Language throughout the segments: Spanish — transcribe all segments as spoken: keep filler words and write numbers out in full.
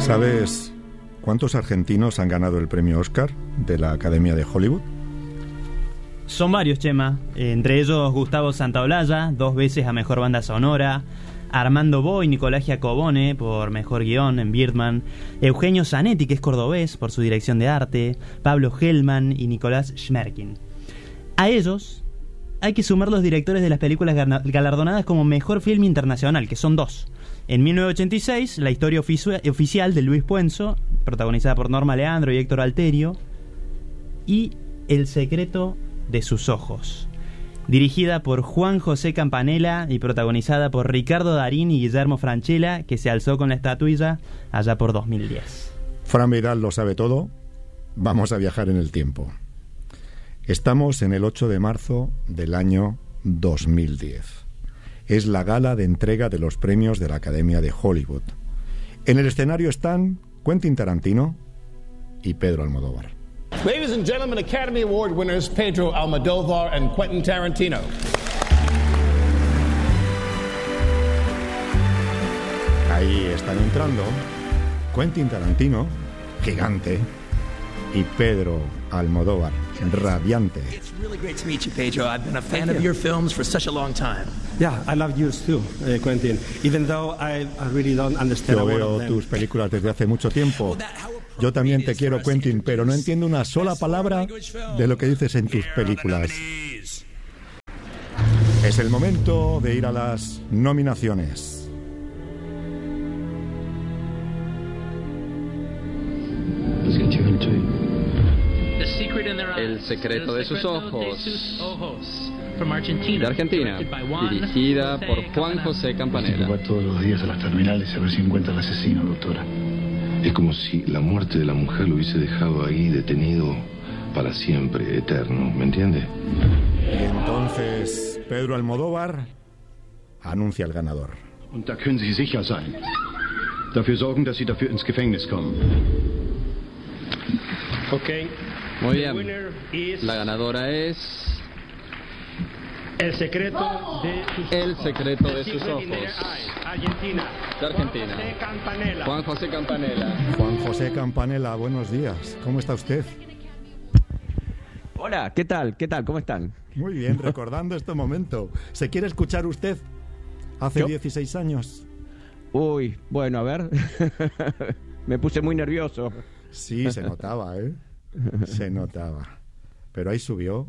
¿Sabes cuántos argentinos han ganado el premio Oscar de la Academia de Hollywood? Son varios, Chema. Entre ellos Gustavo Santaolalla, dos veces a Mejor Banda Sonora, Armando Bo y Nicolás Giacobone por Mejor Guión en Birdman, Eugenio Zanetti, que es cordobés, por su dirección de arte, Pablo Hellman y Nicolás Schmerkin. A ellos hay que sumar los directores de las películas galardonadas como Mejor Film Internacional, que son dos. En mil novecientos ochenta y seis, La historia ofici- oficial de Luis Puenzo, protagonizada por Norma Leandro y Héctor Alterio, y El secreto de sus ojos, dirigida por Juan José Campanella y protagonizada por Ricardo Darín y Guillermo Francella, que se alzó con la estatuilla allá por dos mil diez. Fran Vidal lo sabe todo. Vamos a viajar en el tiempo. Estamos en el ocho de marzo del año dos mil diez. Es la gala de entrega de los premios de la Academia de Hollywood. En el escenario están Quentin Tarantino y Pedro Almodóvar. Ladies and gentlemen, Academy Award winners Pedro Almodóvar and Quentin Tarantino. Ahí están entrando Quentin Tarantino, gigante, y Pedro Almodóvar, radiante. It's really great to meet you, Pedro. I've been a fan of your films for such a long time. Yeah, I love yours too, uh, Quentin. Even though I, I really don't understand Yo a word veo of them. tus películas desde hace mucho tiempo. Yo también te quiero, Quentin, pero no entiendo una sola palabra de lo que dices en tus películas. Es el momento de ir a las nominaciones. El secreto de sus ojos, de Argentina, dirigida por Juan José Campanella. Va todos los días a las terminales a ver si encuentra al asesino, doctora. Es como si la muerte de la mujer lo hubiese dejado ahí detenido para siempre, eterno, ¿me entiende? Y entonces Pedro Almodóvar anuncia al ganador. Und da können Sie sicher sein. Dafür sorgen, dass Sie dafür ins Gefängnis kommen. Okay. Muy bien. La ganadora es El secreto de sus El secreto de sus ojos, Argentina. de Argentina. Juan José Campanella. Juan José Campanella, buenos días. ¿Cómo está usted? Hola, ¿qué tal? ¿Qué tal? ¿Cómo están? Muy bien, recordando este momento. ¿Se quiere escuchar usted hace ¿Yo? dieciséis años? Uy, bueno, a ver. Me puse muy nervioso. Sí, se notaba, ¿eh? Se notaba. Pero ahí subió.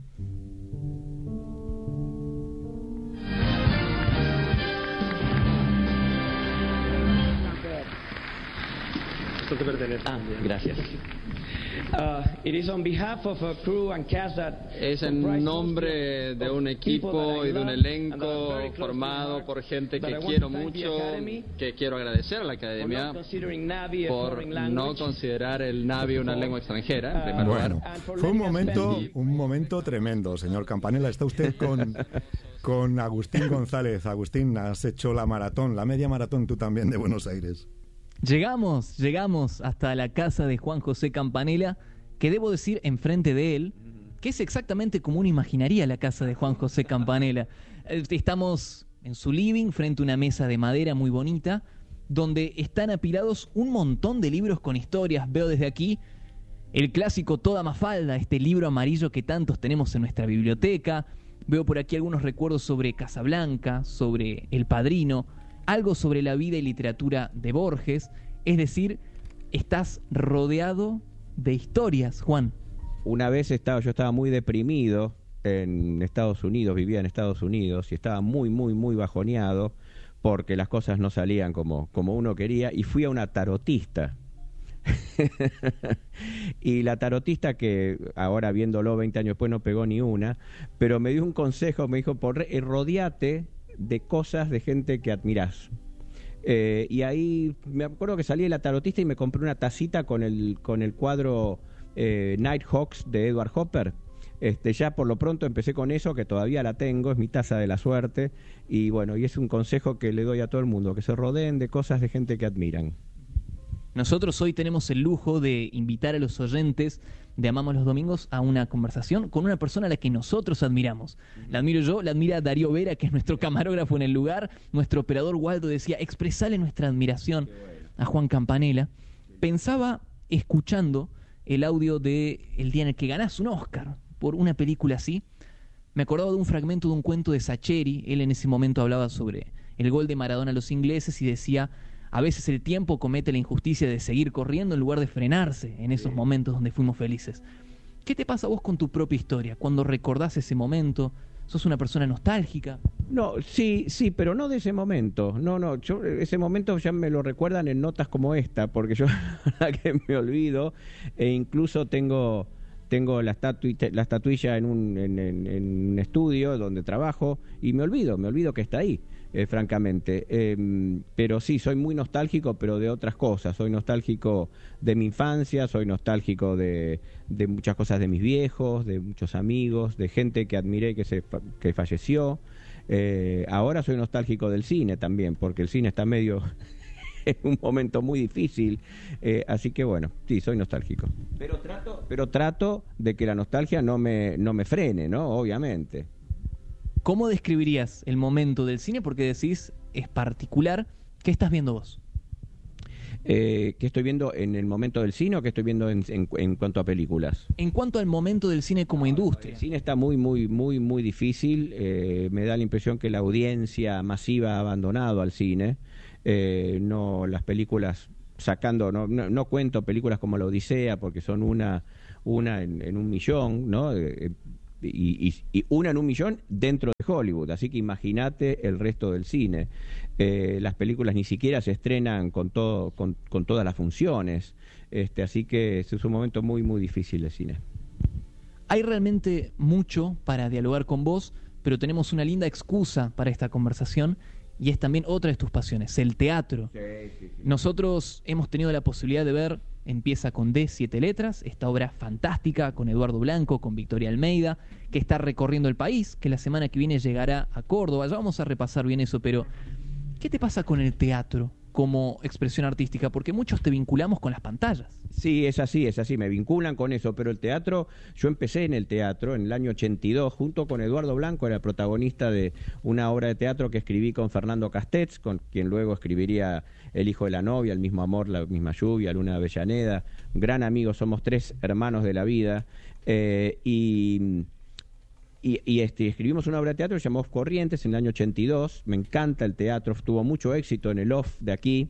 Esto te pertenece. Ah, gracias. Uh, it is on behalf of a crew and cast that Es en nombre de un equipo y de un elenco formado por gente que quiero mucho, que quiero agradecer a la Academia por no considerar el Navi una lengua extranjera, en primer Bueno, lugar. fue un momento, un momento tremendo, señor Campanella. Está usted con, con Agustín González. Agustín, has hecho la maratón, la media maratón tú también de Buenos Aires. Llegamos, llegamos hasta la casa de Juan José Campanella, que debo decir enfrente de él, que es exactamente como uno imaginaría la casa de Juan José Campanella. Estamos en su living, frente a una mesa de madera muy bonita, donde están apilados un montón de libros con historias. Veo desde aquí el clásico Toda Mafalda, este libro amarillo que tantos tenemos en nuestra biblioteca. Veo por aquí algunos recuerdos sobre Casablanca, sobre El Padrino, algo sobre la vida y literatura de Borges. Es decir, estás rodeado de historias, Juan. Una vez estaba, yo estaba muy deprimido en Estados Unidos, vivía en Estados Unidos y estaba muy, muy, muy bajoneado porque las cosas no salían como, como uno quería, y fui a una tarotista. Y la tarotista, que ahora viéndolo veinte años después no pegó ni una, pero me dio un consejo, me dijo, por, rodeate de cosas de gente que admirás. Eh, y ahí me acuerdo que salí de la tarotista y me compré una tacita con el, con el cuadro eh, Nighthawks de Edward Hopper. Este, ya por lo pronto empecé con eso, que todavía la tengo, es mi taza de la suerte. Y bueno, y es un consejo que le doy a todo el mundo, que se rodeen de cosas de gente que admiran. Nosotros hoy tenemos el lujo de invitar a los oyentes de Amamos los Domingos a una conversación con una persona a la que nosotros admiramos. La admiro yo, la admira Darío Vera, que es nuestro camarógrafo en el lugar. Nuestro operador Waldo decía, expresale nuestra admiración a Juan Campanella. pensaba escuchando el audio de el día en el que ganás un Oscar por una película así. Me acordaba de un fragmento de un cuento de Sacheri. Él en ese momento hablaba sobre el gol de Maradona a los ingleses y decía: a veces el tiempo comete la injusticia de seguir corriendo en lugar de frenarse en esos momentos donde fuimos felices. ¿Qué te pasa a vos con tu propia historia? Cuando recordás ese momento, ¿sos una persona nostálgica? No, sí, sí, pero no de ese momento. No, no, yo ese momento ya me lo recuerdan en notas como esta, porque yo la verdad que me olvido, e incluso tengo... Tengo la, estatuita, la estatuilla en un, en, en, en un estudio donde trabajo y me olvido, me olvido que está ahí, eh, francamente. Eh, pero sí, soy muy nostálgico, pero de otras cosas. Soy nostálgico de mi infancia, soy nostálgico de, de muchas cosas de mis viejos, de muchos amigos, de gente que admiré que, se, que falleció. Eh, ahora soy nostálgico del cine también, porque el cine está medio... en un momento muy difícil, eh, así que bueno, sí, soy nostálgico. Pero trato, pero trato de que la nostalgia no me, no me frene, ¿no? Obviamente. ¿Cómo describirías el momento del cine? Porque decís, es particular. ¿Qué estás viendo vos? Eh, ¿Qué estoy viendo en el momento del cine o qué estoy viendo en, en, en cuanto a películas? En cuanto al momento del cine como industria. El cine está muy, muy, muy, muy difícil. Eh, me da la impresión que la audiencia masiva ha abandonado al cine. Eh, no, las películas sacando, no, no, no cuento películas como La Odisea porque son una, una en, en un millón, ¿no? Eh, y, y, y una en un millón dentro de Hollywood, así que imagínate el resto del cine. Eh, las películas ni siquiera se estrenan con todo, con, con todas las funciones, este, así que es un momento muy, muy difícil de cine. Hay realmente mucho para dialogar con vos, pero tenemos una linda excusa para esta conversación. Y es también otra de tus pasiones, el teatro. Sí, sí, sí. Nosotros hemos tenido la posibilidad de ver Empieza con D, siete letras, esta obra fantástica con Eduardo Blanco, con Victoria Almeida, que está recorriendo el país, que la semana que viene llegará a Córdoba. Ya vamos a repasar bien eso, pero ¿qué te pasa con el teatro como expresión artística? Porque muchos te vinculamos con las pantallas. Sí, es así, es así, me vinculan con eso, pero el teatro, yo empecé en el teatro en el año ochenta y dos, junto con Eduardo Blanco, era protagonista de una obra de teatro que escribí con Fernando Castells, con quien luego escribiría El hijo de la novia, El mismo amor, La misma lluvia, Luna de Avellaneda, gran amigo, somos tres hermanos de la vida, eh, y... Y, y este, escribimos una obra de teatro que se llamó Corrientes en el año ochenta y dos. Me encanta el teatro, tuvo mucho éxito en el off de aquí.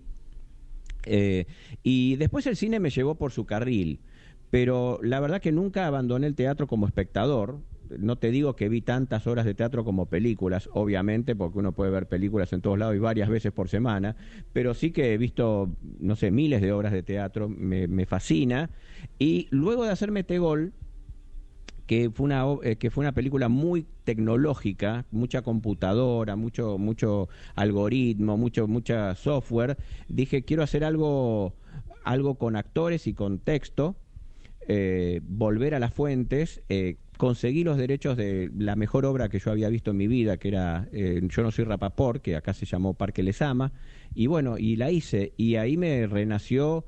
Eh, y después el cine me llevó por su carril. Pero la verdad que nunca abandoné el teatro como espectador. No te digo que vi tantas horas de teatro como películas, obviamente, porque uno puede ver películas en todos lados y varias veces por semana. Pero sí que he visto, no sé, miles de obras de teatro. Me, me fascina. Y luego de hacer Metegol, que fue una eh, que fue una película muy tecnológica, mucha computadora, mucho mucho algoritmo, mucho mucha software, dije quiero hacer algo algo con actores y con texto, eh, volver a las fuentes, eh, conseguí los derechos de la mejor obra que yo había visto en mi vida, que era eh, Yo no soy Rapaport, que acá se llamó Parque Lezama, y bueno, y la hice, y ahí me renació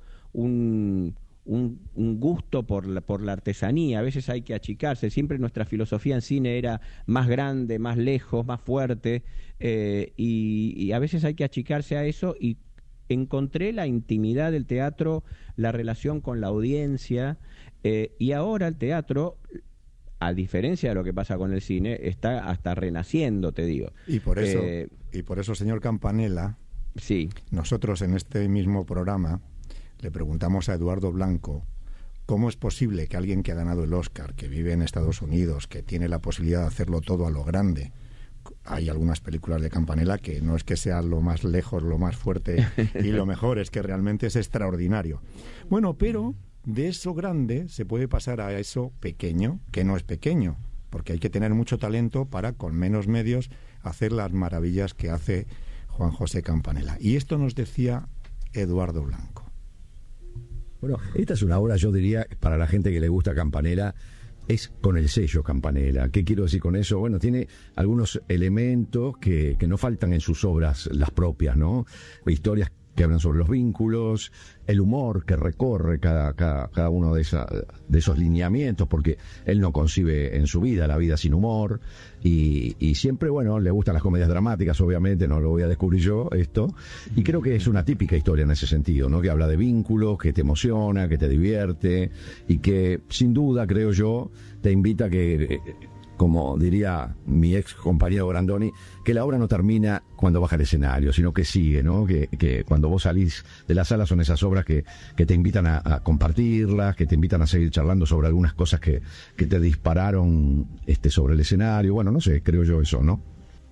un Un, un gusto por la, por la artesanía. A veces hay que achicarse, siempre nuestra filosofía en cine era más grande, más lejos, más fuerte, eh, y, y a veces hay que achicarse a eso, y encontré la intimidad del teatro, la relación con la audiencia, eh, y ahora el teatro, a diferencia de lo que pasa con el cine, está hasta renaciendo, te digo. Y por eso, eh, y por eso, señor Campanella, sí, nosotros en este mismo programa le preguntamos a Eduardo Blanco cómo es posible que alguien que ha ganado el Oscar, que vive en Estados Unidos, que tiene la posibilidad de hacerlo todo a lo grande, hay algunas películas de Campanella que no es que sea lo más lejos, lo más fuerte y lo mejor, es que realmente es extraordinario. Bueno, pero de eso grande se puede pasar a eso pequeño, que no es pequeño, porque hay que tener mucho talento para, con menos medios, hacer las maravillas que hace Juan José Campanella. Y esto nos decía Eduardo Blanco. Bueno, esta es una obra, yo diría, para la gente que le gusta Campanella, es con el sello Campanella. ¿Qué quiero decir con eso? Bueno, tiene algunos elementos que, que no faltan en sus obras, las propias, ¿no? Historias que hablan sobre los vínculos, el humor que recorre cada, cada, cada uno de, esa, de esos lineamientos, porque él no concibe en su vida la vida sin humor, y, y siempre, bueno, le gustan las comedias dramáticas, obviamente, no lo voy a descubrir yo esto, y creo que es una típica historia en ese sentido, ¿no? Que habla de vínculos, que te emociona, que te divierte, y que sin duda, creo yo, te invita a que, como diría mi ex compañero Brandoni, que la obra no termina cuando baja el escenario, sino que sigue, ¿no? Que, que cuando vos salís de la sala son esas obras que, que te invitan a, a compartirlas, que te invitan a seguir charlando sobre algunas cosas que, que te dispararon este, sobre el escenario. Bueno, no sé, creo yo eso, ¿no?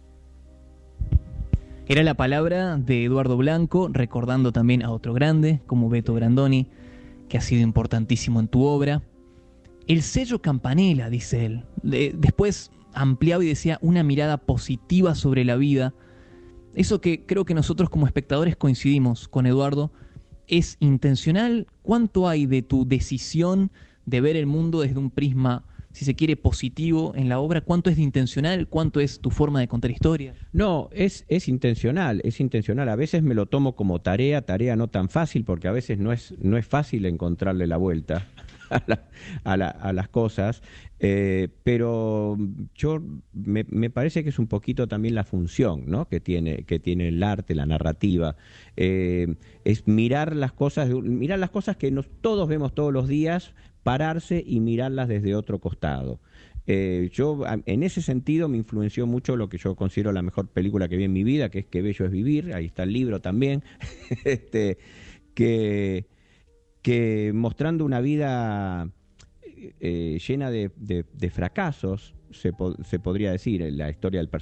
Era la palabra de Eduardo Blanco, recordando también a otro grande, como Beto Brandoni, que ha sido importantísimo en tu obra. El sello Campanella, dice él. De, después ampliaba y decía una mirada positiva sobre la vida. Eso que creo que nosotros como espectadores coincidimos con Eduardo. ¿Es intencional? ¿Cuánto hay de tu decisión de ver el mundo desde un prisma, si se quiere, positivo en la obra? ¿Cuánto es de intencional? ¿Cuánto es tu forma de contar historias? No, es, es intencional, es intencional. A veces me lo tomo como tarea, tarea no tan fácil, porque a veces no es, no es fácil encontrarle la vuelta a, la, a, la, a las cosas, eh, pero yo me, me parece que es un poquito también la función, ¿no? que tiene que tiene el arte, la narrativa, eh, es mirar las cosas, mirar las cosas que nos, todos vemos todos los días, pararse y mirarlas desde otro costado. Eh, yo en ese sentido me influenció mucho lo que yo considero la mejor película que vi en mi vida, que es Qué bello es vivir. Ahí está el libro también. este, que que mostrando una vida eh, llena de, de, de fracasos, se, po se podría decir, la historia del personaje